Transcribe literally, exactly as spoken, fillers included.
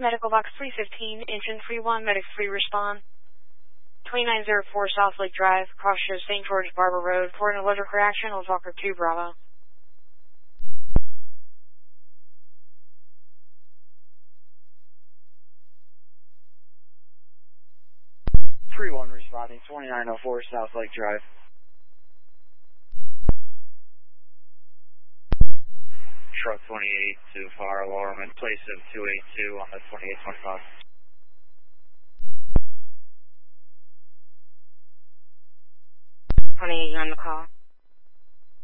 Medical Box three fifteen, Engine three one, Medic three respond. twenty-nine oh four South Lake Drive, Crossroads, Saint George Barber Road, for an allergic reaction with Walker two Bravo. three one responding, twenty-nine oh four South Lake Drive. Truck twenty-eight to fire alarm in place of two eighty-two on the twenty-eight twenty-five. twenty-eight, you on the call?